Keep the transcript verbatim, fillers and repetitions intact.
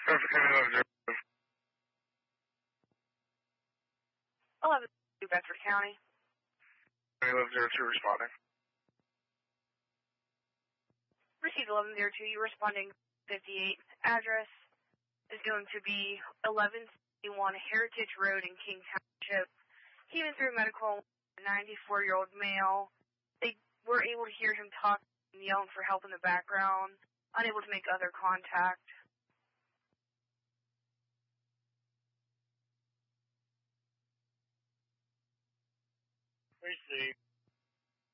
Suffolk County eleven zero two. eleven two, Bedford County. eleven zero two responding. Received eleven zero two, you're responding fifty-eight. Address is going to be eleven sixty-one Heritage Road in King Township. He went through medical, a ninety-four-year-old male. They were able to hear him talk and yelling for help in the background, unable to make other contact. Received.